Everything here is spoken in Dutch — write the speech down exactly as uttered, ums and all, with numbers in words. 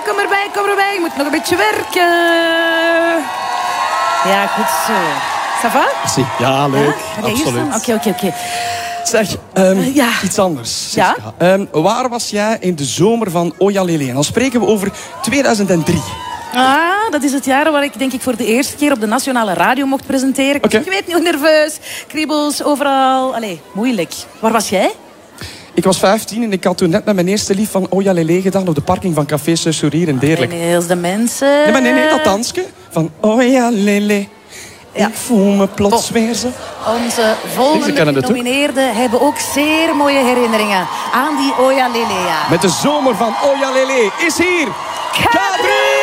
kom erbij, kom erbij. Je moet nog een beetje werken. Ja, goed zo. Ça va? Merci. Ja, leuk. Ja? Absoluut. Oké, oké, oké. Zeg, um, Uh, ja. iets anders. Ja? Um, waar was jij in de zomer van Ojalele? En dan spreken we over tweeduizend drie. Ah, dat is het jaar waar ik denk ik voor de eerste keer op de nationale radio mocht presenteren. Okay. Ik weet niet hoe nerveus. Kriebels, overal. Allee, moeilijk. Waar was jij? Ik was vijftien en ik had toen net met mijn eerste lief van Ojalele gedaan op de parking van Café Ce Sourire in Deerlijk. En heel de mensen... Nee, maar nee, nee, dat dansje van Ojalele. Ja. Ik voel me plots weer zo. Onze volgende genomineerden hebben ook zeer mooie herinneringen aan die Ojalele. Ja. Met de zomer van Ojalele is hier Kadri!